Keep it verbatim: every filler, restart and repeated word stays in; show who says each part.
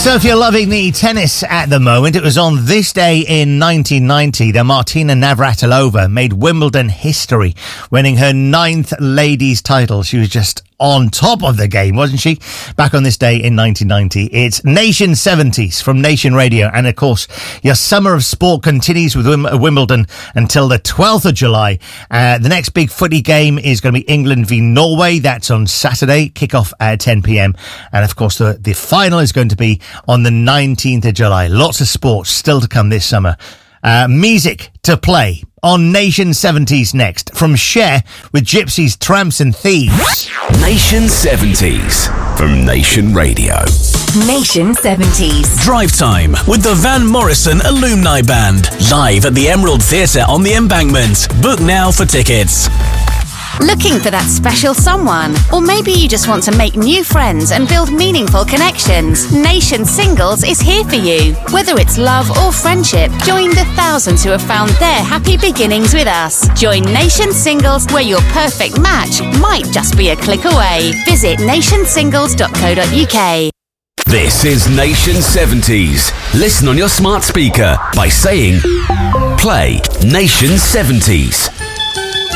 Speaker 1: So if you're loving the tennis at the moment, it was on this day in nineteen ninety that Martina Navratilova made Wimbledon history, winning her ninth ladies title. She was just on top of the game, wasn't she? Back on this day in nineteen ninety. It's Nation seventies from Nation Radio. And of course, your summer of sport continues with Wim- Wimbledon until the twelfth of July. Uh, the next big footy game is going to be England v Norway. That's on Saturday, kick-off at ten p.m. And of course, the, the final is going to be on the nineteenth of July. Lots of sports still to come this summer. Uh, music to play on Nation seventies next. From Cher with Gypsies, Tramps and Thieves.
Speaker 2: Nation seventies from Nation Radio.
Speaker 3: Nation seventies.
Speaker 4: Drive Time with the Van Morrison Alumni Band. Live at the Emerald Theatre on the Embankment. Book now for tickets.
Speaker 3: Looking for that special someone? Or maybe you just want to make new friends and build meaningful connections? Nation Singles is here for you. Whether it's love or friendship, join the thousands who have found their happy beginnings with us. Join Nation Singles, where your perfect match might just be a click away. Visit nation singles dot co dot uk.
Speaker 2: This is Nation seventies. Listen on your smart speaker by saying, play Nation seventies.